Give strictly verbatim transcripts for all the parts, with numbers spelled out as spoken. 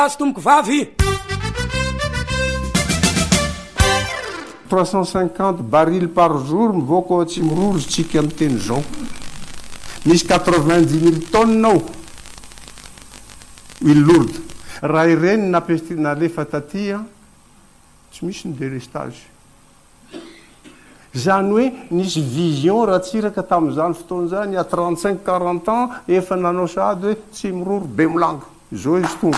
azo tomboko vavy trois cent cinquante barils par jour mivoaka tsy mirorotsika amin'ny teny zao misy quatre-vingt-dix mille tonnes ao huile lourde raha ireny napesty nalefa tatya tsy misy ny délestage zany hoe nisy vision raha tsiraka tamin'izany fotoana zany a trente-cinq quarante ans efa nanao sady hoe tsy miroro be milanga zao izy tonga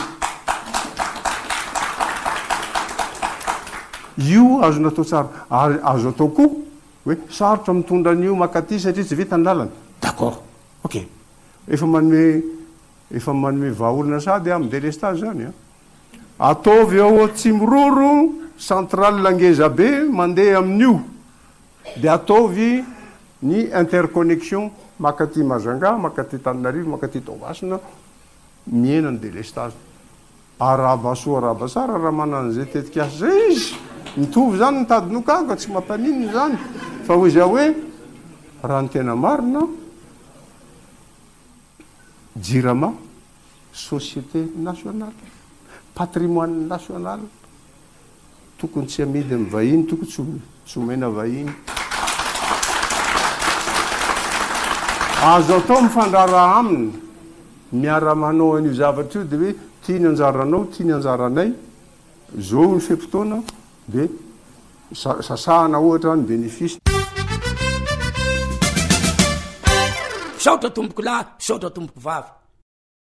io azo natao tsara azo atao koa hoe sarotra mitondra an'io makaty satria tsy vita ny lalana d'accord ok efa manome efa manome vahaolona sady amin'ny délestage zany a ataovy ao tsy miroro centrale langeza be mandeha amin'io de ataovy ny interconnexion makaty Majunga makaty Tananarivo makaty Toamasina miena ny délestage araba soa araba tsara raha manan'izay tetikasy zay izy mitovy zany nitadinokanga tsy mampanininy zany fa hoy za hoe raha ny tena marina jirama société nationale patrimoine national tokony tsy amidy amin'ny vahiny tokony tsy tsy omena vahiny azo atao mifandrara aminy miara manao an'io zavatra io de hoe tia ny anjaranao tia ny anjaranay zao ny fempotoana de sasahana ohatra ny bénéfice saotra tomboko lahy saotra tomboko vavy